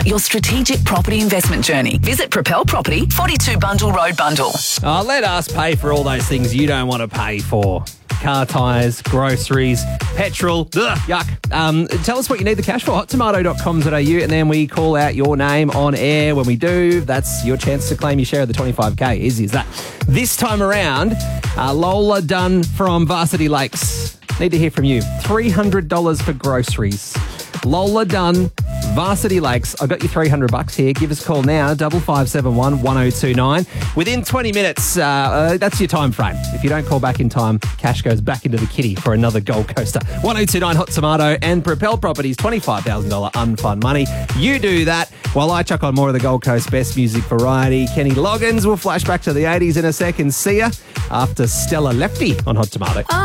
Your strategic property investment journey. Visit Propel Property, 42 Bundle Road, Bundle. Let us pay for all those things you don't want to pay for. Car tyres, groceries, petrol, yuck. Tell us what you need the cash for, hottomato.com.au, and then we call out your name on air. When we do, that's your chance to claim your share of the 25K. Easy as that. This time around, Lola Dunn from Varsity Lakes. Need to hear from you. $300 for groceries. Lola Dunn, Varsity Lakes. I got you $300 here. Give us a call now, 5571 1029. Within 20 minutes, that's your time frame. If you don't call back in time, cash goes back into the kitty for another Gold Coaster. 1029 Hot Tomato and Propel Properties, $25,000 unfund money. You do that while I chuck on more of the Gold Coast best music variety. Kenny Loggins will flash back to the 80s in a second. See ya after Stella Lefty on Hot Tomato.